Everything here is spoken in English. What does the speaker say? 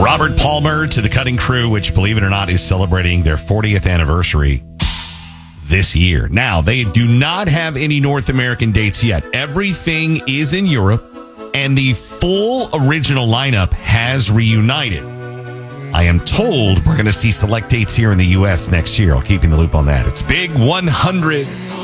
Robert Palmer to the Cutting Crew, which, believe it or not, is celebrating their 40th anniversary this year. Now, they do not have any North American dates yet. Everything is in Europe, and the full original lineup has reunited. I am told we're going to see select dates here in the U.S. next year. I'll keep you in the loop on that. It's Big 100.